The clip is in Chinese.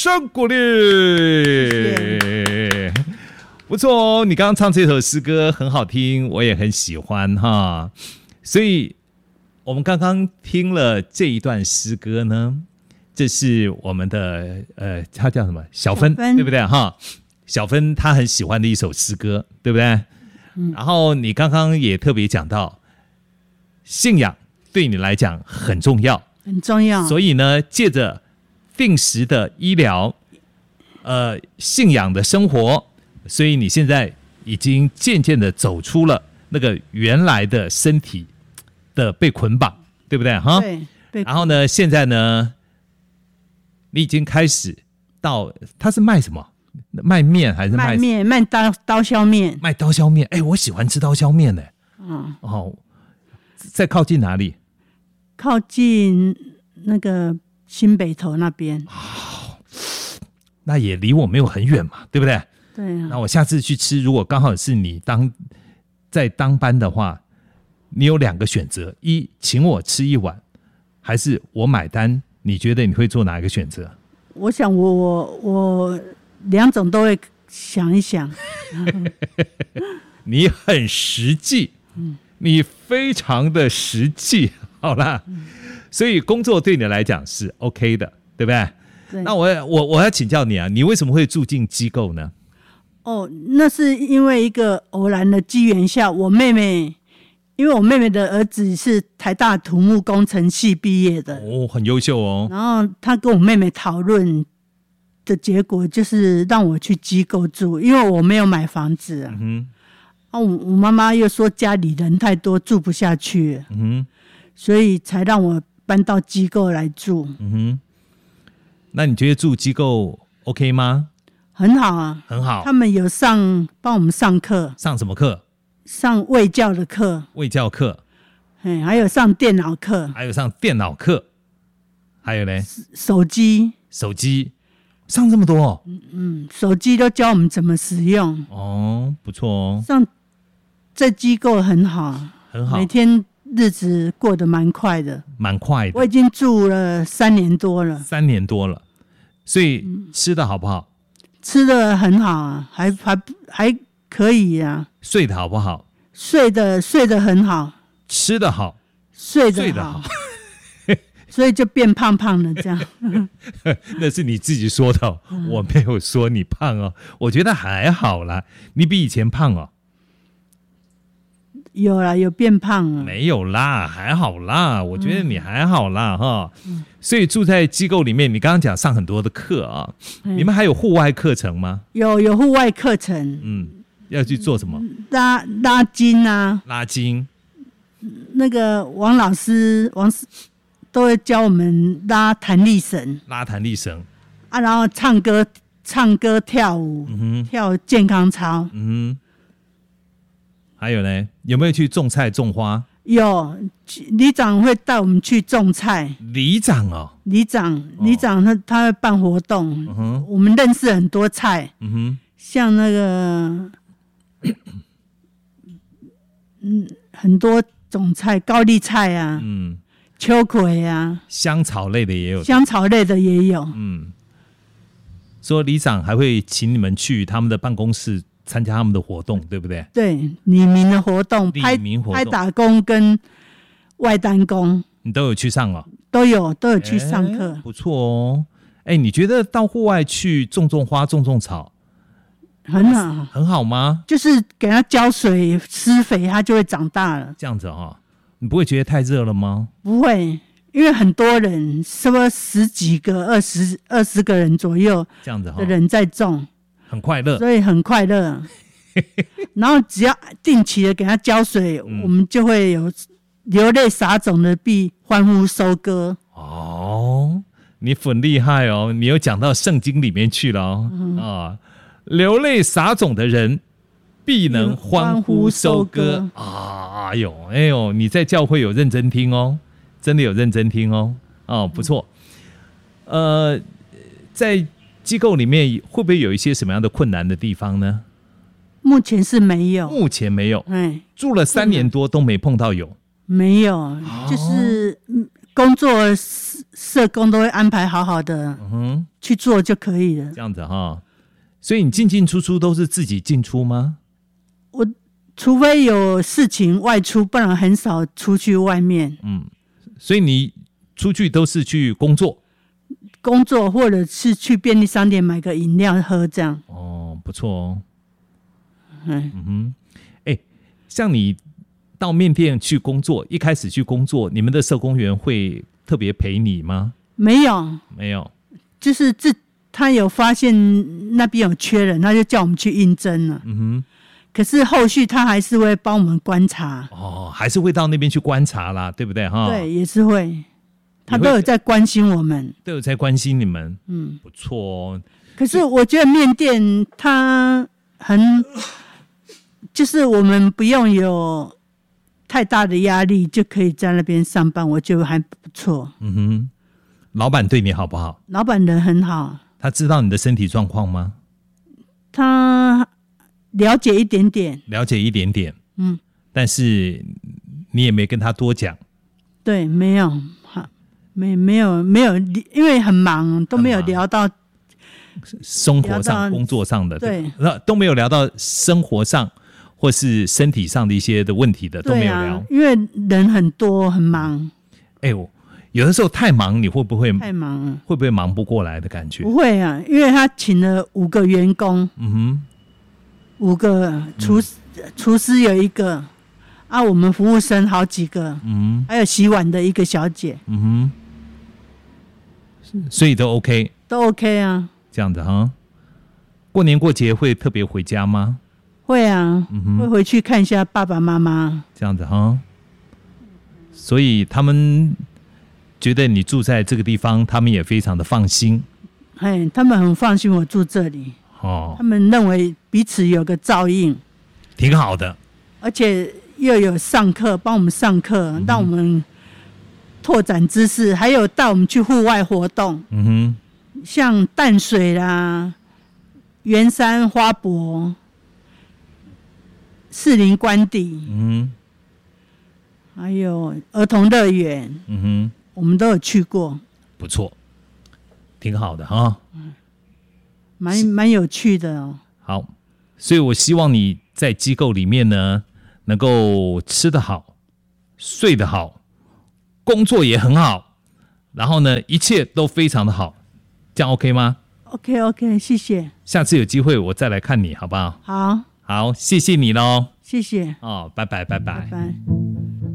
声鼓励。不错哦，你刚刚唱这首诗歌很好听，我也很喜欢哈。所以我们刚刚听了这一段诗歌呢，这是我们的他叫什么？小芬，对不对哈？小芬她很喜欢的一首诗歌，对不对？然后你刚刚也特别讲到，信仰对你来讲很重要， 很重要。 所以呢，借着定时的医疗，信仰的生活，所以你现在已经渐渐的走出了那个原来的身体的被捆绑，对不对哈？ 对。 然后呢，现在呢，你已经开始到，他是卖什么？卖面还是卖面？卖刀削面。 卖刀削面，我喜欢吃刀削面呢。在靠近哪里？ 靠近那个新北投那边。 那也离我没有很远嘛，对不对？ 对啊。 那我下次去吃，如果刚好是你在当班的话，你有2个选择：一，请我吃一碗，还是我买单？你觉得你会做哪一个选择？ 我想我2种都会想一想。 你很实际，你非常的实际，好啦。所以工作对你来讲是 OK 的，对不对？ 对。 那我要请教你啊，你为什么会住进机构呢？ 那是因为一个偶然的机缘下，因为我妹妹的儿子是台大土木工程系毕业的， 很优秀哦。 然后他跟我妹妹讨论的结果就是让我去机构住，因为我没有买房子啊。我妈妈又说家里人太多住不下去，所以才让我搬到机构来住。 那你觉得住机构 OK 吗？ 很好啊， 很好。 他们有帮我们上课。 上什么课？ 上卫教的课。 卫教课。 还有上电脑课。 还有呢？ 手机上这么多。 手机都教我们怎么使用。 不错哦。 上这机构很好，每天日子过得蛮快的。我已经住了3年多了。 所以吃的好不好？ 吃的很好啊，还可以啊。 睡得好不好？ 睡得很好。 吃得好， 睡得好。所以就变胖胖的这样。 那是你自己说的，我没有说你胖哦。我觉得还好啦，你比以前胖哦。 有啦，有变胖了。 没有啦，还好啦，我觉得你还好啦哈。所以住在机构里面，你刚刚讲上很多的课啊，你们还有户外课程吗？ 有户外课程。 要去做什么？ 拉筋啊。 拉筋。 那个王老师都会教我们拉弹力绳。然后唱歌跳舞。跳健康操。 还有呢？有没有去种菜种花？ 有，里长会带我们去种菜。 里长哦。 里长他会办活动。我们认识很多菜。像那个很多种菜，高丽菜啊。秋葵啊。 香草类的也有。说里长还会请你们去他们的办公室参加他们的活动，对不对？ 对，里民的活动，拍打工跟外单工， 你都有去上哦？ 都有去上课。 不错哦。你觉得到户外去种花、种草，很好吗？ 就是给它浇水、施肥，它就会长大了。 这样子你不会觉得太热了吗？ 不会，因为很多人，差不多10几个、20个人左右，这样子的人在种。 很快乐， 所以很快乐。然后只要定期的给它浇水，我们就会有流泪撒种的必欢呼收割。 你很厉害哦，你有讲到圣经里面去了哦。流泪撒种的人必能欢呼收割。哎呦，你在教会有认真听哦，真的有认真听哦。不错。在机构里面会不会有一些什么样的困难的地方呢？ 目前是没有。住了3年多都没碰到有。 没有，就是工作社工都会安排好好的，去做就可以了。 这样子哈，所以你进进出出都是自己进出吗？ 我除非有事情外出，不然很少出去外面。 所以你出去都是去工作或者是去便利商店买个饮料喝这样。 哦，不错哦。像你到面店去工作，一开始去工作，你们的社工员会特别陪你吗？ 没有，就是他有发现那边有缺人，他就叫我们去应征了。可是后续他还是会帮我们观察。 还是会到那边去观察啦，对不对哈？ 对，也是会，他都有在关心我们， 都有在关心你们。不错哦。 可是我觉得面店它就是我们不用有太大的压力就可以在那边上班，我觉得还不错。 老板对你好不好？ 老板人很好。 他知道你的身体状况吗？ 他了解一点点。 但是你也没跟他多讲。 对，没有，因为很忙，都没有聊到生活上、工作上的， 对， 都没有聊到生活上或是身体上的一些的问题的，都没有聊。 因为人很多，很忙。 有的时候太忙，你会不会太忙了？ 会不会忙不过来的感觉？ 不会啊，因为他请了5个员工，5个厨师有1个啊，我们服务生好几个，还有洗碗的1个小姐， 所以都 OK， 都 OK 啊。 这样子哈。过年过节会特别回家吗？ 会啊，会回去看一下爸爸妈妈。 这样子哈。所以他们觉得你住在这个地方，他们也非常的放心。 他们很放心我住这里。他们认为彼此有个照应， 挺好的。 而且又有上课，帮我们上课，让我们拓展知识，还有带我们去户外活动。像淡水啦、圆山花博、士林官邸，还有儿童乐园，我们都有去过。 不错，挺好的哈。 蛮有趣的哦。 好，所以我希望你在机构里面呢，能够吃得好，睡得好，工作也很好，然后呢，一切都非常的好，这样 OK 吗？ OK， 谢谢。 下次有机会我再来看你好不好？ 好， 谢谢你咯。 谢谢。 拜拜。 拜拜。